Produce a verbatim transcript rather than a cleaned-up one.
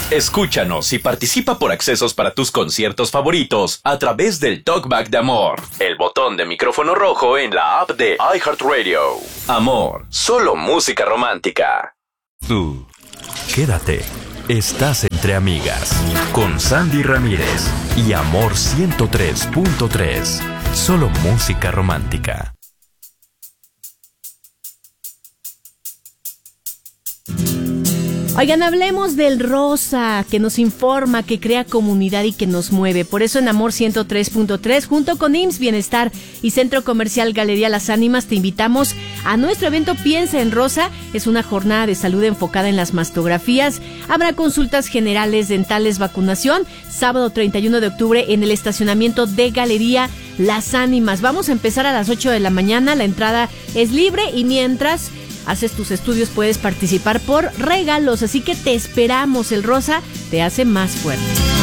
Escúchanos y participa por accesos para tus conciertos favoritos a través del Talkback de Amor, el botón de micrófono rojo en la app de iHeartRadio. Amor, solo música romántica. Tú, quédate. Estás entre amigas con Sandy Ramírez y Amor ciento tres punto tres. Solo música romántica. Oigan, hablemos del rosa, que nos informa, que crea comunidad y que nos mueve. Por eso en Amor ciento tres punto tres, junto con I M S S Bienestar y Centro Comercial Galería Las Ánimas, te invitamos a nuestro evento Piensa en Rosa. Es una jornada de salud enfocada en las mastografías. Habrá consultas generales, dentales, vacunación. Sábado treinta y uno de octubre en el estacionamiento de Galería Las Ánimas. Vamos a empezar a las ocho de la mañana. La entrada es libre y mientras haces tus estudios puedes participar por regalos, así que te esperamos. El rosa te hace más fuerte.